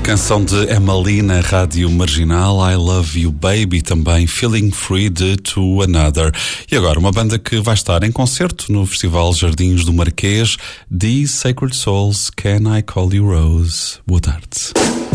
Canção de Emily na Rádio Marginal, I Love You Baby, também Feeling Free de To Another. E agora uma banda que vai estar em concerto no Festival Jardins do Marquês, The Sacred Souls, Can I Call You Rose? Boa tarde.